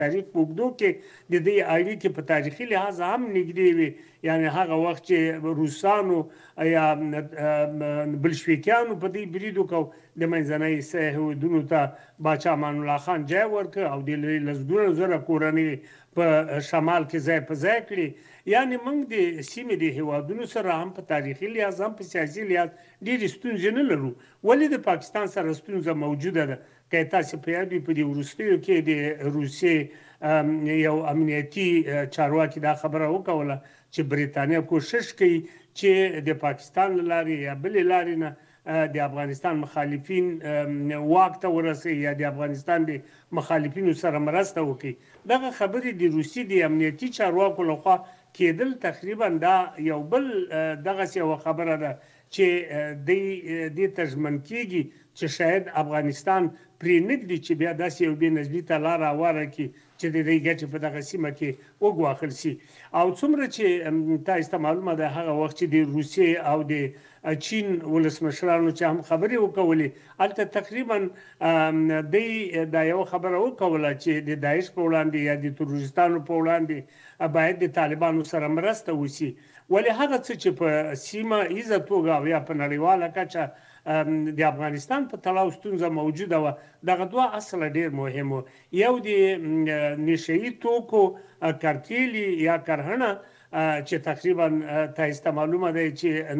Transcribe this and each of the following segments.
تاریخ په اوږدو کې د دې اړیکې په تاریخي لحاظ هم نږدې وي یعنی هغه وخت چې روسانو یا بلشویکیانو په دې برید وکړ د منځنۍ اسیا هېوادونو ته باچا امان الله خان ځای ورکړ او د لسګونو زره کورنۍ په شمال کې ځای په ځای کړي یعنی موږ د سیمې د هېوادونو سره هم په تاریخي لحاظ هم په سیاسي لحاظ ډېرې ستونزې نه لرو ولې د پاکستان سره ستونزه موجوده ده که تاسو په یاد وي په دې وروستیو کې د روسیې یو امنیتي چارواکي دا خبره وکوله چې بریتانیا کوشش کوي چې د پاکستان له لارې یا بلې لارې نه د افغانستان مخالفین واک ته ورسوي یا د افغانستان د مخالفینو سره مرسته وکړي دغه خبرې د روسي د امنیتي چارواکو لخوا کېدل تقریبا دا یو بل دغسې یوه خبره ده چې دې ته ژمن کېږي چې شاید افغانستان پرې نږدي چې بیا داسې یو بې نظمي ته لاره هواره کړي چې د دې ګټې په دغه سیمه کې وګواښل شي او څومره چې تاسو ته معلومه ده هغه وخت چې د روسیې او د چین ولسمشرانو چې هم خبرې وکولې هلته تقریبا دوی دا یوه خبره وکوله چې د داعش په وړاندې یا د تروریستانو په وړاندې باید د طالبانو سره مرسته وشي ولې هغه څه چې په سیمه ایزه توګه او یا په نړیواله کچه د افغانستان په تړاو ستونزه موجوده وه دغه دوه اصله ډېر مهم و یو د نشهیي توکو کارتیل یا کرهڼه چې تقریبا تاسو ته معلومه ده چې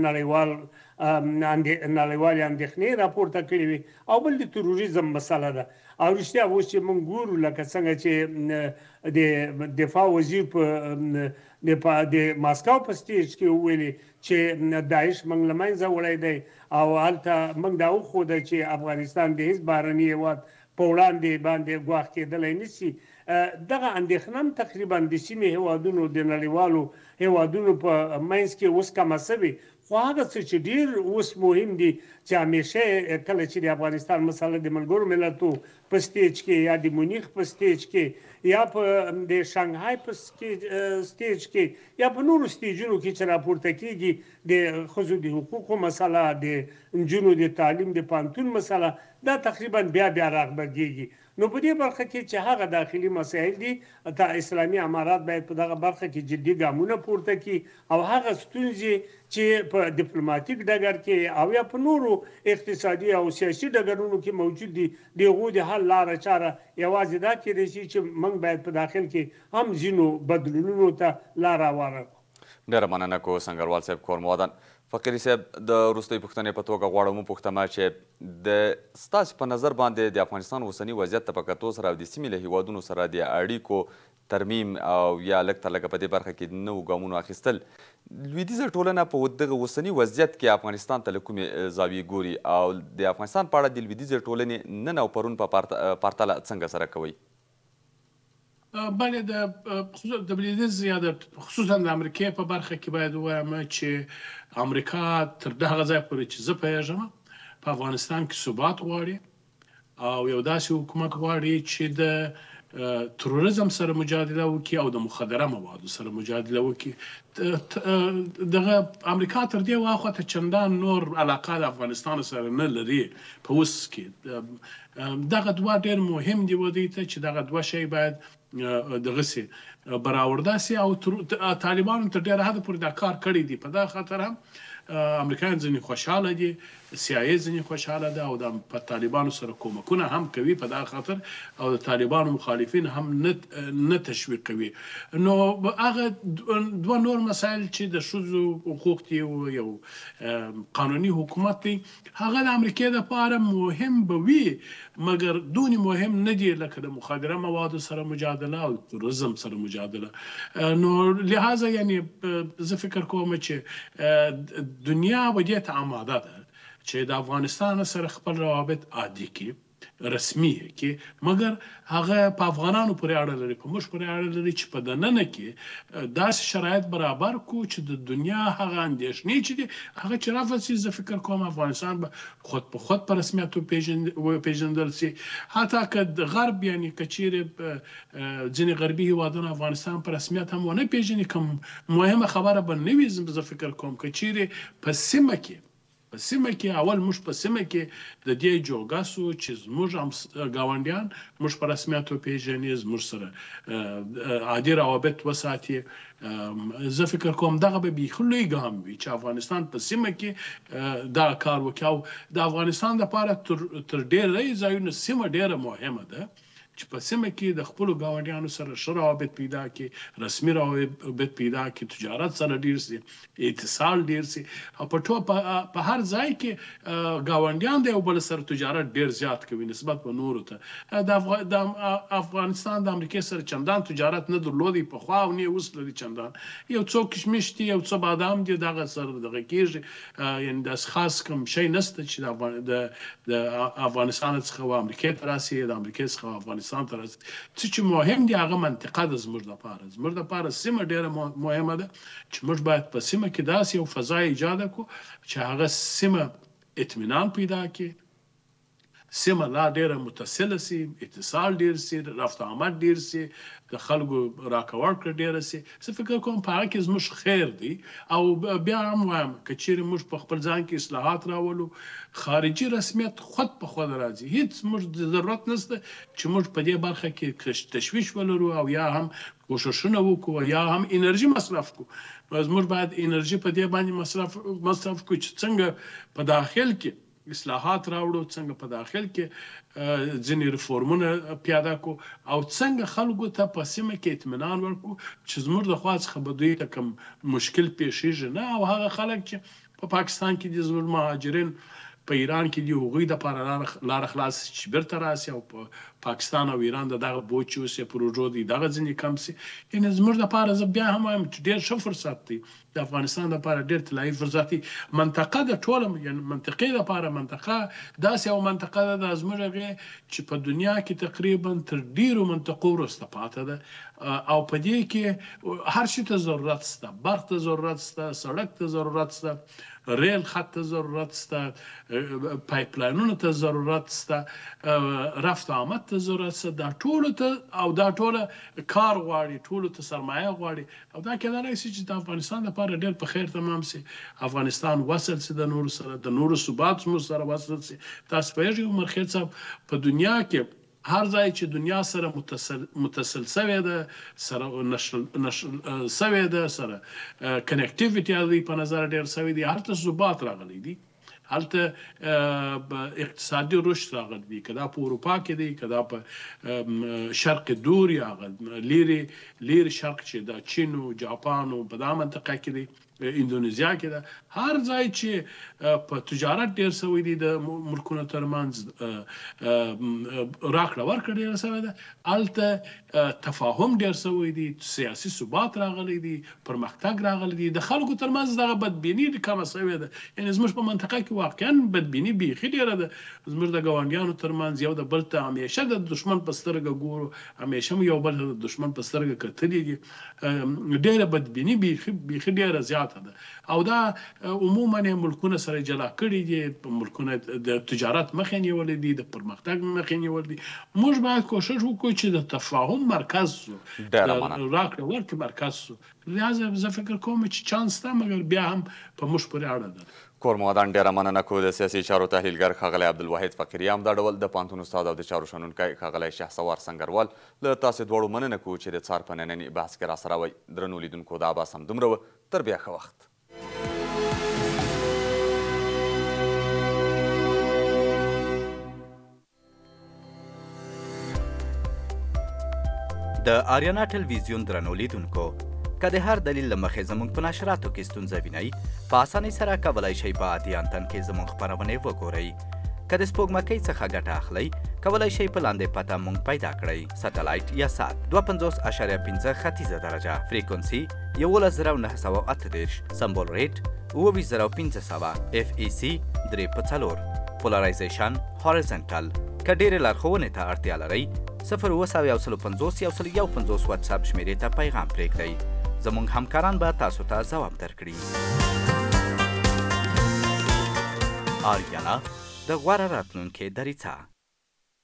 نړیوالې اندېښنې راپورته کړې وي او بل د تروریزم مسله ده او رښتیا اوس چې موږ ګورو لکه څنګه چې د دفاع وزیر په د ماسکو په سټیج کې وویلي چې داعش موږ له منځه وړی دی او هلته موږ دا وښوده چې افغانستان د هېڅ بهرني هېواد په وړاندې باندې ګواښ کېدلی نشي دغه اندېښنه هم تقریبا د سیمې هېوادونو د نړیوالو هېوادونو په منځ کې اوس کمه شوې خو هغه څه چې ډېر اوس مهم دي چې همیشه کله چې د افغانستان مسله د ملګرو ملتو په سټیج کې یا د مونیخ په سټیج کې یا په د شانګهای په سټیج کې یا په نورو سټیجونو کې چې راپورته کېږي د ښځو د حقوقو مسله د نجونو د تعلیم د پوهنتون مسله دا تقریبا بیا راغبرګېږي نو په دې برخه کې چې هغه داخلي مسایل دي اسلامي امارات باید په دغه برخه کې جدي ګامونه پورته کړي او هغه ستونزې چې په ډیپلوماټیک ډګر کې او یا په نورو اقتصادي او سیاسي ډګرونو کې موجود دي د هغو د حل لاره چاره یوازې دا کېدای شي چې موږ باید په داخل کې هم ځینو بدلونونو ته لاره هواره کړو ډېره مننه کوو سنګروال صاحب کورمودن فقیري صاحب د وروستۍ پوښتنې په توګه غواړم وپوښتم چې د ستاسو په نظر باندې د افغانستان اوسني وضعیت ته په کتو سره او د سیمې له هیوادونو سره د اړیکو ترمیم او یا لږ تر لږه په دې برخه کې نوو ګامونو اخیستل لویدیځه ټولنه په دغه اوسني وضعیت کې افغانستان ته له کومې زاویې ګوري او د افغانستان په اړه د لویدیځې ټولنې نن او پرون په پرتله څنګه سره کوئ بله د لویدیځ یا خصوصا د امریکې په برخه کې باید ووایم چې امریکا تر دغه ځای پورې چې زه پوهېږم په افغانستان کې ثبات غواړي او یو داسې حکومت غواړي چې د تروریزم سره مجادله وکړي او د مخدره موادو سره مجادله وکړي دغه امریکا تر دې واخته چندان نور علاقه د افغانستان سره نه لري په اوس کې دغه دوه ډېر مهم دي ودی ته چې دغه دوه شی باید دغه سي برآورده سي او طالبانو تر ډېره حده پورې دا کار کړی دی په دغه خاطر هم امریکایان ځینې خوشحاله دي CIA ځینې خوشحاله ده او د طالبانو سره کومکونه هم کوي په دغه خاطر او د طالبانو مخالفین هم نه تشویق کوي نو هغه دوه نور مسایل چې د ښځو حقوق دي او یو قانوني حکومت دی هغه د امریکې دپاره مهم به وي مګر دونې مهم نه دي لکه د مخدره موادو سره مجادله او تروریزم سره مجادله نو لهذا یعنې زه فکر کوم چې دنیا به دې ته آماده ده چې د افغانستان سره خپل روابط عادي کړي رسمي کړي مګر هغه په افغانانو پورې اړه لري په موږ پورې اړه لري چې په دننه کې داسې شرایط برابر کړو چې د دنیا هغه اندېښنې چې دي هغه چې رافع شي زه فکر کوم افغانستان به خود په خود په رسمیت وپېژندل شي حتی که د غرب یعنې که چیرې ځینې غربي هېوادونه افغانستان په رسمیت هم ونه پېژني کوم مهمه خبره به نه وي زه فکر کوم که چیرې په سیمه کې په سیمه کې اول موږ په سیمه کې د دې جوګه سو چې زموږ هم ګاونډیان موږ په رسمیت وپېژني، زموږ سره عادي روابط وساتي. زه فکر کوم دغه به بیخي لوی ګام وي چې افغانستان په سیمه کې دا کار وکړي. او د افغانستان لپاره تر ډېری ځایونو سیمه ډېره مهمه ده چې په سیمه کې د خپلو ګاونډیانو سره ښه روابط پیدا کړي، رسمي روابط پیدا کړي، تجارت سره ډېر سي، اتصال ډېر سي. او په هر ځای کې ګاونډیان د یو بل سره تجارت ډېر زیات کوي نسبت په نورو ته. د افغانستان د امریکې سره چندان تجارت نه درلودی پخوا او نه اوس لري چندان. یو څو کشمش دي، یو څه بادام دي، دغه سره دغه کېږي. یعنې داسې خاص کوم شی نشته چې د افغانستان څخه امریکې ته راسي، د امریکې څخه افغانستان ته راسي. څه چې مهم دي هغه منطقه ده زموږ لپاره. زموږ لپاره سیمه ډېره مهمه ده چې موږ باید په سیمه کې داسې یو فضا ایجاد کړو چې هغه سیمه اطمینان پیدا کړي، سیمه لا ډېره متصله سي، اتصال ډېر سي، رفت آمد ډېر سي، د خلکو راکړه ورکړه ډېره سي. زه فکر کوم په هغه کې زموږ خیر دی. او بیا هم وایم که چیرې موږ په خپل ځان کې اصلاحات راولو، خارجي رسمیت خود په خود راځي. هیڅ موږ ضرورت نشته چې موږ په دې برخه کې تشویش ولرو او یا هم کوششونه وکړو یا هم انرژي مصرف کړو. موږ باید انرژي په دې باندې مصرف کړو چې څنګه په داخل کې اصلاحات راوړو، څنګه په داخل کې ځینې ریفورمونه پیاده کړو او څنګه خلکو ته په سیمه کې اطمینان ورکړو چې زموږ د خوا څخه به دوی ته کوم مشکل پیښیږي نه. او هغه خلک چې په پاکستان کې دي، زموږ مهاجرین په ایران کې دي، هغوی دپاره لاره خلاص چې بیرته راسي او په پاکستان او ایران د دغه بوج چې اوس یې پروژو دي دغه ځینې کم سي. یعنې زموږ دپاره زه بیا هم وایم چې ډېر ښه فرصت دی، د افغانستان دپاره ډېر طلایي فرصت دی. منطقه د ټوله یعنې منطقې دپاره منطقه داسې یو منطقه ده د زموږ هغې چې په دنیا کې تقریبا تر ډېرو منطقو وروسته پاته ده. او په دې کې هر شي ته ضرورت شته، برق ته ضرورت شته، سړک ته ضرورت شته، ریل خط ته ضرورت شته، پایپلاینونو ته ضرورت شته، رفت آمد ته ضرورت شته. دا ټولو ته او دا ټوله کار غواړي، ټولو ته سرمایه غواړي. او دا کېدلی شي چې د افغانستان لپاره ډېر په خیر تمام سي، افغانستان وصل سي د نورو سره، د نورو ثبات زموږ سره وصل سي. تاسو پوهېږئ عمر خیل صاحب، په دنیا کې هر ځای چې دنیا سره متصل سوی ده، سره نشل سوی ده، سره کنیکټیویټي دوی په نظر ډېر سوی دی، هلته ثبات راغلی دی، هلته اقتصادي رشد راغلی دی. که دا په اروپا کې دی، که دا په شرق دور یا لیرې شرق چې دا چین او جاپان او په دا منطقه کې دی، اندونیزیا کې ده، هر ځای چې په تجارت ډېر سوی دی، د ملکونو ترمنځ راکړه ورکړه ډېره سوې ده، هلته تفاهم ډېر سوی دی، سیاسي ثبات راغلی دی، پرمختګ راغلی دی، د خلکو ترمنځ دغه بدبیني کمه سوې ده. یعنې زموږ په منطقه کې واقعا بدبیني بیخي ډېره ده. زموږ د ګاونډیانو ترمنځ یو د بل ته همیشه د دښمن په سترګه ګورو، همیشه یو بل ته د دښمن په سترګه کتلي دي. ډېره بدبیني بیخي ډېره زیاته ده. او دا عموما ملکونه سره جلا کړي دي، ملکونه د تجارت مخې نیولې دي، د پرمختګ مخې نیولې دي. موږ باید کوشش وکړو چې د تفاهم مرکز سو، راکړه ورکړه مرکز سو. لہذا زه فکر کوم چې چانس شته، مګر بیا هم په موږ پورې اړه ده. کورمودان ډېره مننه کوو. د سیاسي چارو تحلیلګر ښاغلی عبدالواحد فقیري هم دا ډول، د پوهنتون استاد او د چارو شنونکی ښاغلی شهسوار سنګروال، له تاسې دواړو مننه کوو چې د څار په ننني بحث کې راسره وئ. درنو لیدونکو دا بحث همدومره و. تر بیا ښه وخت. د آریانا ټلویزیون درنو لیدونکو، که د هر دلیل له مخې زموږ په نشراتو کې ستونزه وینئ، په اسانۍ سره کولی شئ په عادي انتن کې زموږ خپرونې وګورئ. که د سپوږمکۍ څخه ګټه اخلئ، کولی شئ په لاندې پته موږ پیدا کړئ: سټلایټ یا سات 52.5 ختیځه درجه، فریکونسي 11938، سمبول ریټ 24500، FEC 3 پولرایزیشن هوریزنټل. که ډېرې لارښوونې ته اړتیا لرئ، 0 150 واتساپ شمېرې ته پیغام پرېږدئ. زموږ همکاران به تاسو ته ځواب درکړي. آریانا د غوره راتلونکي دریڅه.